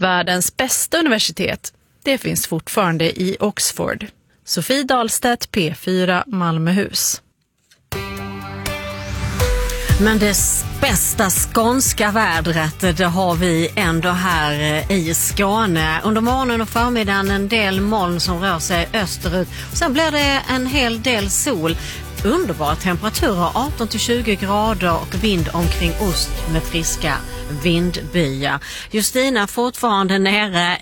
Världens bästa universitet, det finns fortfarande i Oxford. Sofie Dahlstedt, P4, Malmöhus. Men det bästa skånska vädret, det har vi ändå här i Skåne. Under morgonen och förmiddagen en del moln som rör sig österut. Sen blir det en hel del sol. Underbara temperaturer, 18-20 grader och vind omkring ost med friska vindbyar. Justina fortfarande nere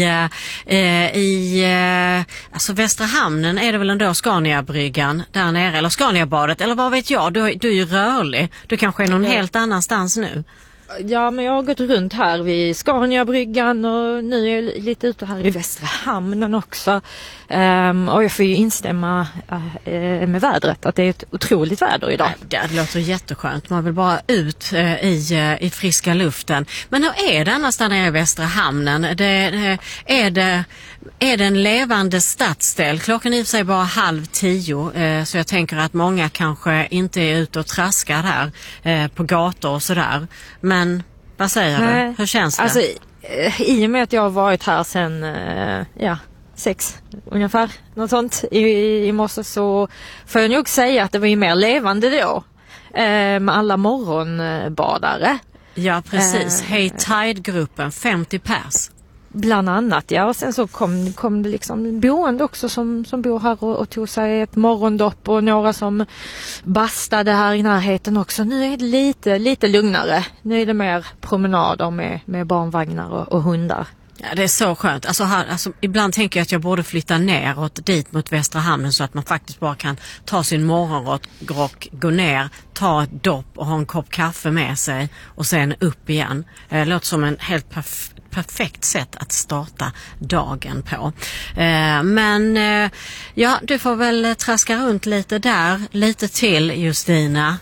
i alltså Västra hamnen är det väl ändå Scaniabryggan där nere, eller Scaniabadet, eller vad vet jag, du är ju rörlig. Du kanske är någon helt annanstans nu. Ja, men jag har gått runt här vid Scaniabryggan och nu är jag lite ute här i Västra hamnen också. Och jag får ju instämma med vädret att det är ett otroligt väder idag. Det låter jätteskönt. Man vill bara ut i friska luften. Men hur är det annars där nere i Västra hamnen? Är det en levande stadsdel? Klockan är i och för sig bara 9:30, så jag tänker att många kanske inte är ute och traskar här på gator och sådär. Men vad säger du? Hur känns det? Alltså, i och med att jag har varit här sedan 6 ungefär, något sånt i morse, så får jag nog säga att det var ju mer levande då med alla morgonbadare. Ja, precis. Hey Tide-gruppen, 50 pers. Bland annat, ja. Och sen så kom det liksom boende också som bor här och tog sig ett morgondopp, och några som bastade här i närheten också. Nu är det lite lugnare. Nu är det mer promenader med barnvagnar och hundar. Ja, det är så skönt. Alltså, ibland tänker jag att jag borde flytta neråt dit mot Västra hamnen så att man faktiskt bara kan ta sin morgonrock, gå ner, ta ett dopp och ha en kopp kaffe med sig och sen upp igen. Det låter som en helt perfekt sätt att starta dagen på. Men du får väl traska runt lite där, lite till Justina.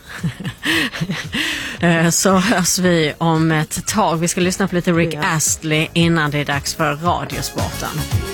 Så hörs vi om ett tag. Vi ska lyssna på lite Rick Astley innan det är dags för Radiosporten.